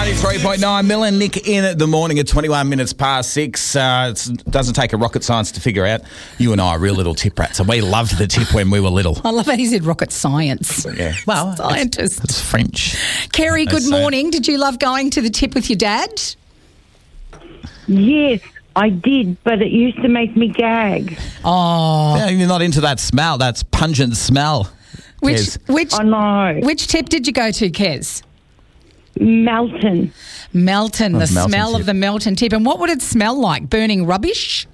93.9 Mil and Nick in the morning at 21 minutes past 6. It doesn't take a rocket science to figure out. You and I are real little tip rats, and we loved the tip when we were little. I love how he said rocket science. Yeah, well, scientist. It's French. Kerry, good morning. Did you love going to the tip with your dad? Yes, I did, but it used to make me gag. Oh, Yeah, you're not into that smell, that's pungent smell. which I know. which tip did you go to, Kez? Melton. Melton, the Melton smell tip. of the Melton tip. And what would it smell like? Burning rubbish?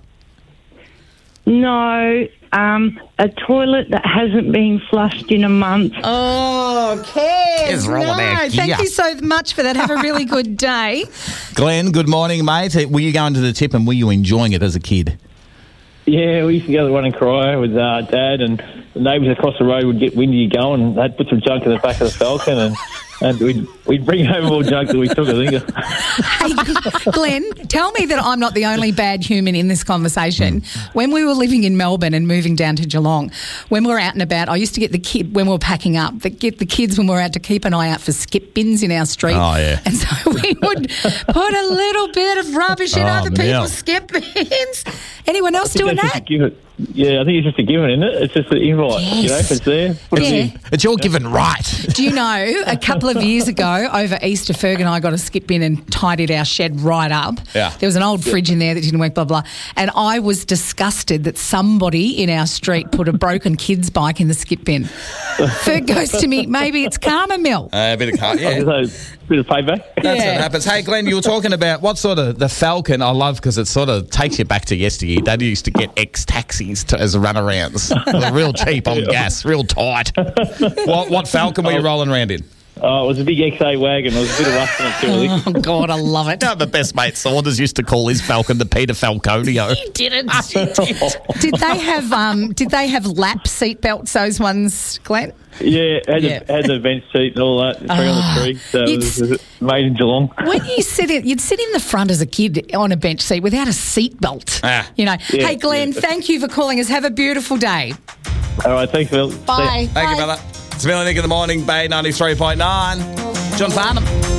No, a toilet that hasn't been flushed in a month. Oh, Kez, Kez, roll it back. Thank Yeah. you so much for that. Have a really good day. Glenn, good morning, mate. Were you going to the tip and were you enjoying it as a kid? Yeah, we used to go to the one in Cryo with Dad, and the neighbours across the road would get windy going, and they'd put some junk in the back of the Falcon, and we'd bring home more junk that we took, I think. Hey, Glenn, tell me that I'm not the only bad human in this conversation. When we were living in Melbourne and moving down to Geelong, when we were out and about, I used to get the kid, when we were packing up, get the kids when we were out to keep an eye out for skip bins in our street. Oh, yeah. And so we would put a little bit of rubbish in other Mel. people's skip bins. Anyone else doing That's that? just a given. Yeah, I think it's just a given, isn't it? It's just an invite, you know, if it's there. Put it Yeah. in. It's your given right. Do you know, a couple of years ago, over Easter, Ferg and I got a skip bin and tidied our shed right up. Yeah. There was an old fridge in there that didn't work, blah, blah. And I was disgusted that somebody in our street put a broken kid's bike in the skip bin. Ferg goes to me, maybe it's karma, Mill. A bit of car, yeah. So, a bit of payback. That's Yeah. what happens. Hey, Glenn, you were talking about what sort of the Falcon I love because it sort of takes you back to yesteryear. Dad used to get ex-taxis as runarounds. They're real cheap on gas, real tight. What Falcon were you rolling around in? Oh, it was a big XA wagon. There was a bit of rust in it too, I think. Oh, God, I love it. No, my best mate Saunders used to call his Falcon the Peter Falconio. He didn't. Did they have lap seat belts, those ones, Glenn? Yeah, had the bench seat and all that, tree on the tree. So it was made in Geelong. When you'd sit in the front as a kid on a bench seat without a seat belt. Ah. You know. Yeah, Hey, Glenn, yeah. thank you for calling us. Have a beautiful day. All right, thanks, Phil. See ya. Bye. Thank you, brother. It's Mel and Nick in the morning, Bay 93.9. John Farnham.